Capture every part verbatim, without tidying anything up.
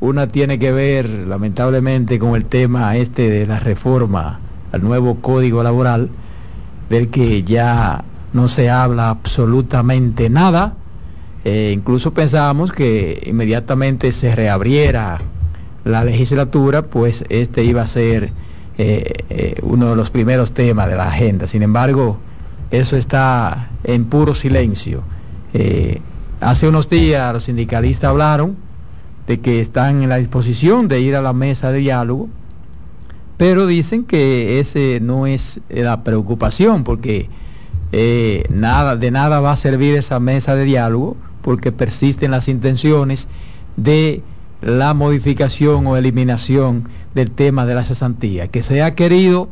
una tiene que ver, lamentablemente, con el tema este de la reforma al nuevo Código Laboral, del que ya no se habla absolutamente nada. Eh, incluso pensábamos que inmediatamente se reabriera la legislatura, pues este iba a ser eh, eh, uno de los primeros temas de la agenda. Sin embargo, eso está en puro silencio. Eh, hace unos días los sindicalistas hablaron de que están en la disposición de ir a la mesa de diálogo, pero dicen que ese no es la preocupación, porque eh, nada, de nada va a servir esa mesa de diálogo, porque persisten las intenciones de la modificación o eliminación del tema de la cesantía, que se ha querido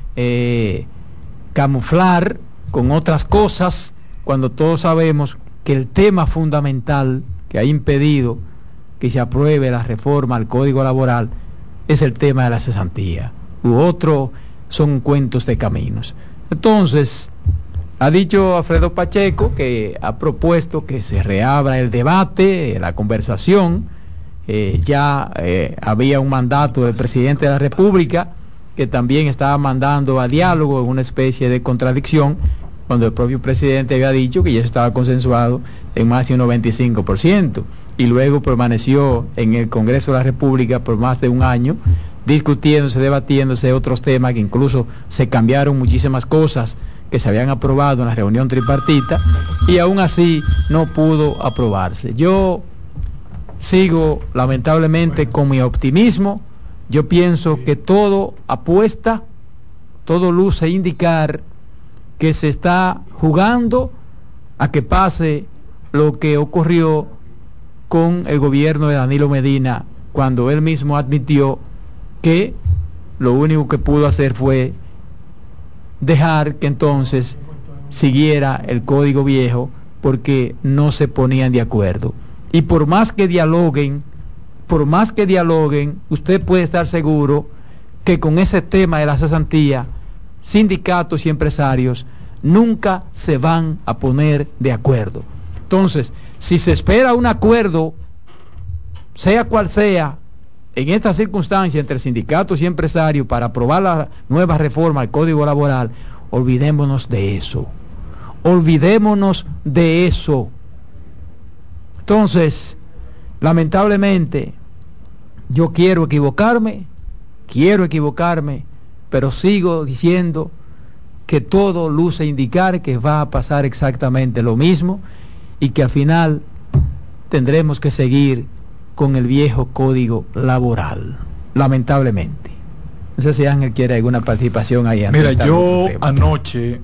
eh, camuflar con otras cosas, cuando todos sabemos que el tema fundamental que ha impedido que se apruebe la reforma al Código Laboral es el tema de la cesantía. U otro son cuentos de caminos. Entonces, ha dicho Alfredo Pacheco que ha propuesto que se reabra el debate, la conversación. Eh, ya eh, había un mandato del presidente de la República que también estaba mandando a diálogo en una especie de contradicción, cuando el propio presidente había dicho que ya estaba consensuado en más de un noventa y cinco por ciento, y luego permaneció en el Congreso de la República por más de un año, discutiéndose, debatiéndose otros temas, que incluso se cambiaron muchísimas cosas que se habían aprobado en la reunión tripartita, y aún así no pudo aprobarse. Yo sigo lamentablemente con mi optimismo. Yo pienso que todo apuesta, todo luce indicar que se está jugando a que pase lo que ocurrió con el gobierno de Danilo Medina, cuando él mismo admitió que lo único que pudo hacer fue dejar que entonces siguiera el código viejo, porque no se ponían de acuerdo. Y por más que dialoguen, por más que dialoguen, usted puede estar seguro que con ese tema de la cesantía, sindicatos y empresarios nunca se van a poner de acuerdo. Entonces, si se espera un acuerdo, sea cual sea, en esta circunstancia entre sindicatos y empresarios para aprobar la nueva reforma al Código Laboral, olvidémonos de eso. Olvidémonos de eso. Entonces, lamentablemente, yo quiero equivocarme, quiero equivocarme, pero sigo diciendo que todo luce indicar que va a pasar exactamente lo mismo, y que al final tendremos que seguir con el viejo Código Laboral, lamentablemente. No sé si Ángel quiere alguna participación ahí. Mira, yo anoche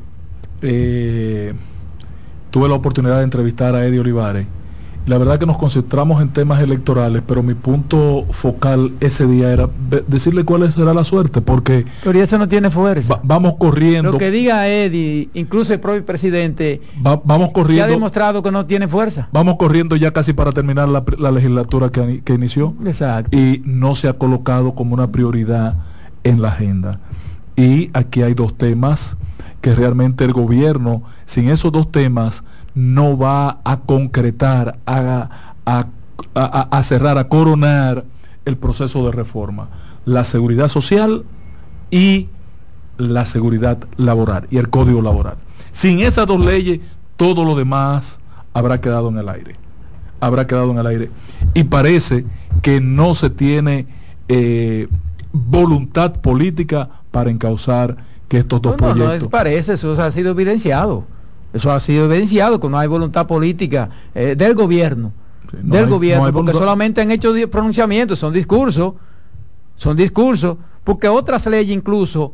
eh, tuve la oportunidad de entrevistar a Eddie Olivares. La verdad que nos concentramos en temas electorales, pero mi punto focal ese día era decirle cuál será la suerte, porque... Pero eso no tiene fuerza. Va, vamos corriendo... Lo que diga Eddie, incluso el propio presidente... Va, vamos corriendo... Se ha demostrado que no tiene fuerza. Vamos corriendo ya casi para terminar la, la legislatura que, que inició. Exacto. Y no se ha colocado como una prioridad en la agenda. Y aquí hay dos temas que realmente el gobierno, sin esos dos temas, no va a concretar, a, a, a, a cerrar, a coronar el proceso de reforma. La seguridad social y la seguridad laboral y el código laboral. Sin esas dos leyes, todo lo demás habrá quedado en el aire. Habrá quedado en el aire. Y parece que no se tiene eh, voluntad política para encauzar que estos dos no, no, proyectos... No, no parece, eso ha sido evidenciado. Eso ha sido evidenciado, que no hay voluntad política eh, del gobierno, sí, no del hay, gobierno, no porque solamente han hecho pronunciamientos, son discursos, son discursos, porque otras leyes incluso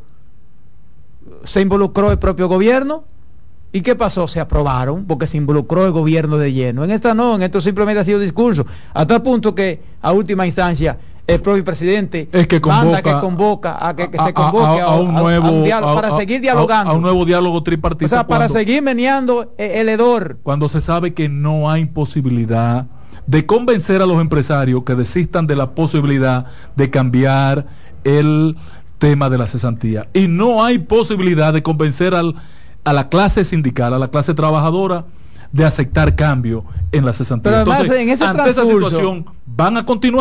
se involucró el propio gobierno. ¿Y qué pasó? Se aprobaron porque se involucró el gobierno de lleno. En esta no, en esto simplemente ha sido discurso, hasta el punto que a última instancia el propio presidente es que convoca, manda que convoca a que, que a, se convoque a, a, a un a, nuevo a un diálogo, a, para a, seguir dialogando a, a un nuevo diálogo tripartito, o sea, para cuando, seguir meneando el hedor, cuando se sabe que no hay posibilidad de convencer a los empresarios que desistan de la posibilidad de cambiar el tema de la cesantía, y no hay posibilidad de convencer al, a la clase sindical, a la clase trabajadora, de aceptar cambio en la cesantía. Pero además, entonces, en ese ante esa situación van a continuar